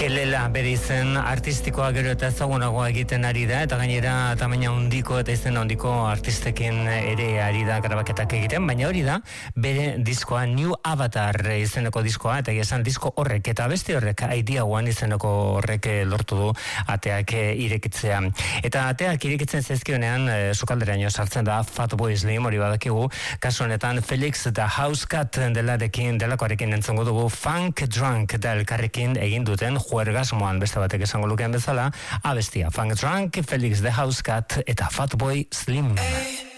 Kelela bere izen artistikoa gero eta ezagunagoa egiten ari da, eta gainera tamaina handiko eta izen handiko artistekin ere ari da grabaketak egiten, baina hori da bere diskoa New Avatar izeneko diskoa, eta esan disko horrek eta beste horrek Idea One izeneko horrek lortu du ateak irekitzea. Eta ateak irekitzen zaizkionean sukalderaino sartzen da Fatboy Slim, hori badakigu, kasu honetan Felix da Housecat delakoarekin entzongo dugu Funk Drunk da elkarrekin egin duten juergasmoan beste batek esango lukean bezala, abestia Funk Drunk, Felix the Housecat eta Fatboy Slim.